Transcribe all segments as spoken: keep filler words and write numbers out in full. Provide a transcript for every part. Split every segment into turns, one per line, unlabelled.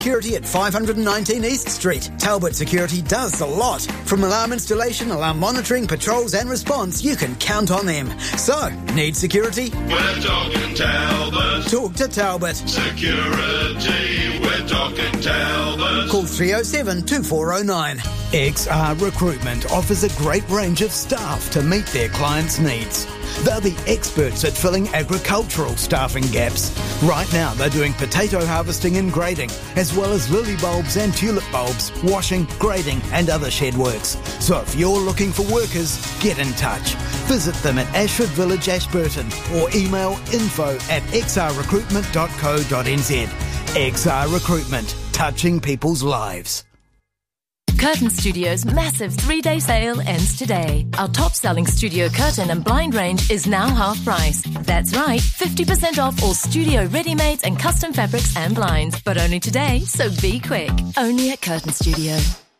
Security at five nineteen East Street. Talbot Security does a lot. From alarm installation, alarm monitoring, patrols and response, you can count on them. So, need security?
We're talking Talbot.
Talk to Talbot.
Security, we're talking Talbot.
Call three oh seven, two four oh nine.
X R Recruitment offers a great range of staff to meet their clients' needs. They're the experts at filling agricultural staffing gaps. Right now, they're doing potato harvesting and grading, as well as lily bulbs and tulip bulbs, washing, grading and other shed works. So if you're looking for workers, get in touch. Visit them at Ashford Village, Ashburton, or email info at x r recruitment dot co dot n z. X R Recruitment, touching people's lives.
Curtain Studio's massive three-day sale ends today. Our top-selling studio curtain and blind range is now half price. That's right, fifty percent off all studio ready-mades and custom fabrics and blinds. But only today, so be quick. Only at Curtain Studio.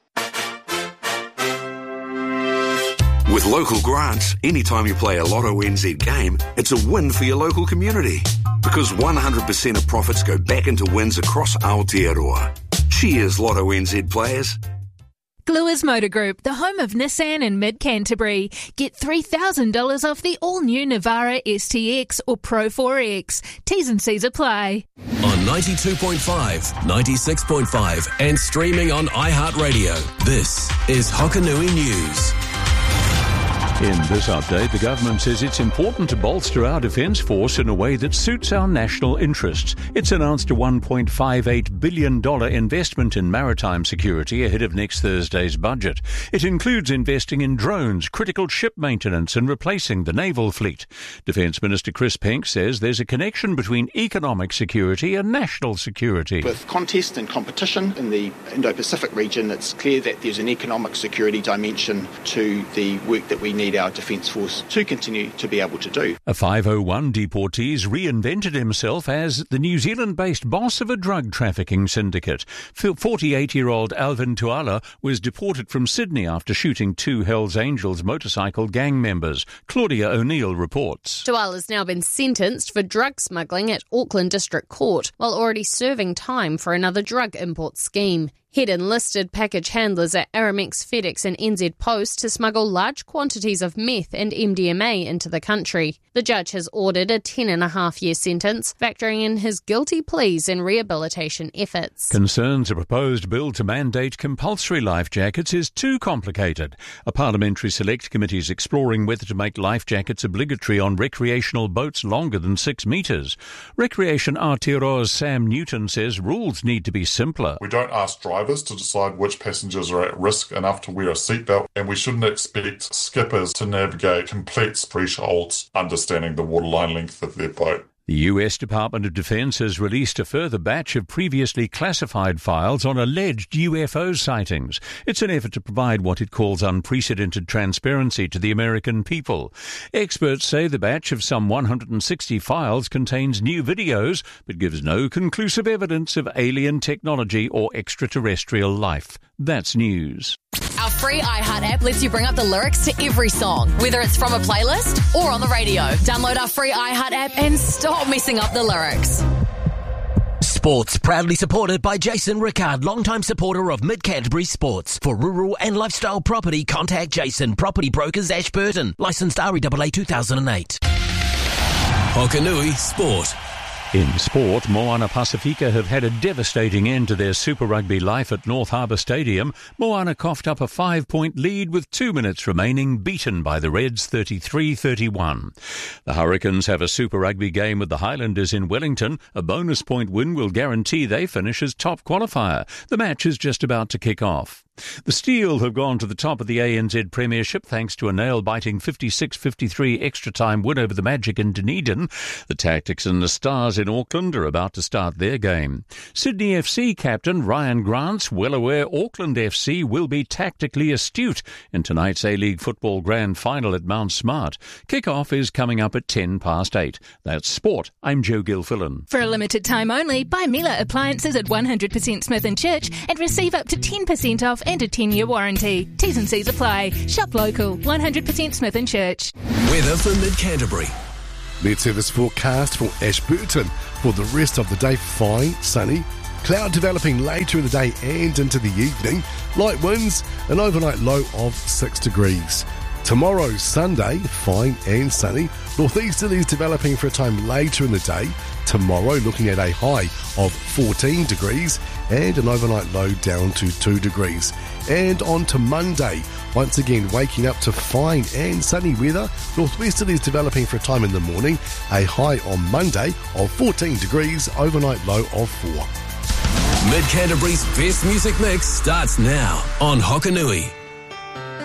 With local grants, anytime you play a Lotto N Z game, it's a win for your local community. Because one hundred percent of profits go back into wins across Aotearoa. Cheers, Lotto N Z players.
Gluers Motor Group, the home of Nissan in mid-Canterbury. Get three thousand dollars off the all-new Navara S T X or Pro four X. T's and C's apply.
On ninety-two point five, ninety-six point five and streaming on iHeartRadio, this is Hokanui News.
In this update, the government says it's important to bolster our defence force in a way that suits our national interests. It's announced a one point five eight billion dollars investment in maritime security ahead of next Thursday's budget. It includes investing in drones, critical ship maintenance and replacing the naval fleet. Defence Minister Chris Penk says there's a connection between economic security and national security.
With contest and competition in the Indo-Pacific region, it's clear that there's an economic security dimension to the work that we need our Defence Force to continue to be able to do.
A five oh one deportee's reinvented himself as the New Zealand-based boss of a drug trafficking syndicate. forty-eight-year-old Alvin Tuala was deported from Sydney after shooting two Hells Angels motorcycle gang members. Claudia O'Neill reports.
Tuala has now been sentenced for drug smuggling at Auckland District Court, while already serving time for another drug import scheme. He'd enlisted package handlers at Aramex, FedEx and N Z Post to smuggle large quantities of meth and M D M A into the country. The judge has ordered a ten and a half year sentence, factoring in his guilty pleas and rehabilitation efforts.
Concerns a proposed bill to mandate compulsory life jackets is too complicated. A parliamentary select committee is exploring whether to make life jackets obligatory on recreational boats longer than six metres. Recreation Aotearoa's Sam Newton says rules need to be simpler.
We don't ask drivers to decide which passengers are at risk enough to wear a seatbelt, and we shouldn't expect skippers to navigate complete thresholds, understanding the waterline length of their boat.
The U S Department of Defense has released a further batch of previously classified files on alleged U F O sightings. It's an effort to provide what it calls unprecedented transparency to the American people. Experts say the batch of some one hundred sixty files contains new videos, but gives no conclusive evidence of alien technology or extraterrestrial life. That's news.
Our free iHeart app lets you bring up the lyrics to every song, whether it's from a playlist or on the radio. Download our free iHeart app and stop messing up the lyrics.
Sports, proudly supported by Jason Rickard, longtime supporter of Mid-Canterbury Sports. For rural and lifestyle property, contact Jason, Property Brokers, Ashburton. Licensed R E A A two thousand eight. Hokanui Sport.
In sport, Moana Pasifika have had a devastating end to their Super Rugby life at North Harbour Stadium. Moana coughed up a five-point lead with two minutes remaining, beaten by the Reds thirty-three thirty-one. The Hurricanes have a Super Rugby game with the Highlanders in Wellington. A bonus point win will guarantee they finish as top qualifier. The match is just about to kick off. The Steel have gone to the top of the A N Z Premiership thanks to a nail-biting fifty-six fifty-three extra-time win over the Magic in Dunedin. The Tactics and the Stars in Auckland are about to start their game. Sydney F C captain Ryan Grant's well aware Auckland F C will be tactically astute in tonight's A-League football grand final at Mount Smart. Kick-off is coming up at ten past eight. That's sport. I'm Joe Gilfillan.
For a limited time only, buy Miele appliances at one hundred percent Smith and Church and receive up to ten percent off and a ten-year warranty. T's and C's apply. Shop local. one hundred percent Smith and Church.
Weather for Mid-Canterbury.
Met service forecast for Ashburton. For the rest of the day, fine, sunny Cloud developing later in the day and into the evening. Light winds, an overnight low of six degrees. Tomorrow, Sunday, fine and sunny. Northeasterlies developing for a time later in the day. Tomorrow, looking at a high of fourteen degrees and an overnight low down to two degrees. And on to Monday, once again waking up to fine and sunny weather. Northwesterlies developing for a time in the morning. A high on Monday of fourteen degrees, overnight low of four.
Mid Canterbury's best music mix starts now on Hokanui.